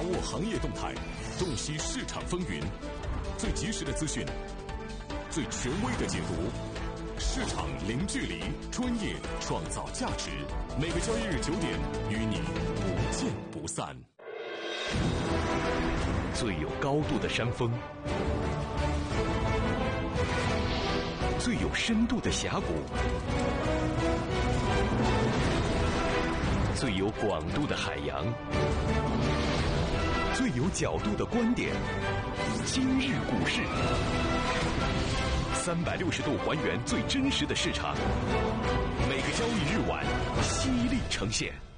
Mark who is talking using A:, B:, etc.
A: 握行业动态，洞悉市场风云，最及时的资讯，最权威的解读。市场零距离，专业创造价值。每个交易日9点，与你不见不散。
B: 最有高度的山峰，最有深度的峡谷，最有广度的海洋，最有角度的观点。今日股市，360度还原最真实的市场，每个交易日晚犀利呈现。